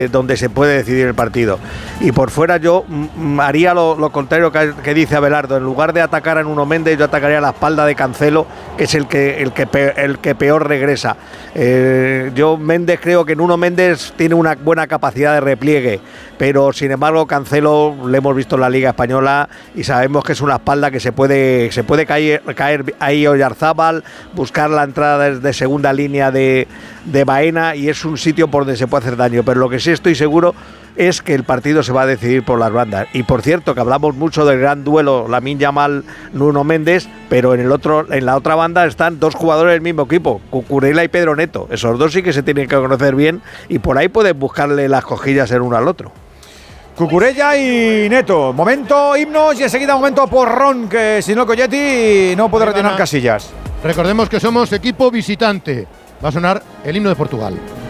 donde se puede decidir el partido. Y por fuera yo haría lo contrario que dice Abelardo. En lugar de atacar a Nuno Méndez, yo atacaría a la espalda de Cancelo, que es el que peor regresa. Yo Méndez creo que Nuno Méndez tiene una buena capacidad de repliegue, pero sin embargo Cancelo le hemos visto en la Liga Española y sabemos que es una espalda que se puede caer ahí Oyarzábal, buscar la entrada de segunda línea de Baena, y es un sitio por donde se puede hacer daño. Pero lo que sí estoy seguro es que el partido se va a decidir por las bandas. Y por cierto, que hablamos mucho del gran duelo Lamine Yamal-Nuno Méndez, pero en la otra banda están dos jugadores del mismo equipo, Cucurella y Pedro Neto. Esos dos sí que se tienen que conocer bien y por ahí pueden buscarle las cosquillas el uno al otro. Cucurella y Neto. Momento himnos y enseguida momento porrón, que si no Colletti no puede rellenar casillas. Recordemos que somos equipo visitante. Va a sonar el himno de Portugal.